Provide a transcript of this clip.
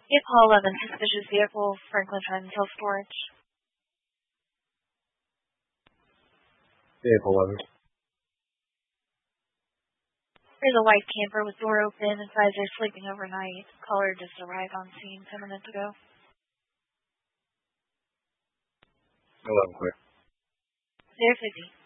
Vehicle 11, suspicious vehicle, Franklin Trident self-storage. Vehicle 11. There's a white camper with door open. Advised they're sleeping overnight. Caller just arrived on scene 10 minutes ago. 11 clear. 050.